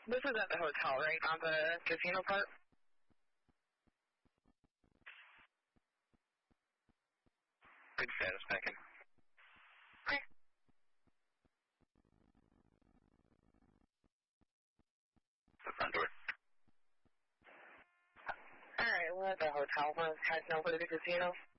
This is at the hotel, right? Not the casino part? Good status, Beacon. Okay. The front door. Alright, we're at the hotel. We're heading over to the casino.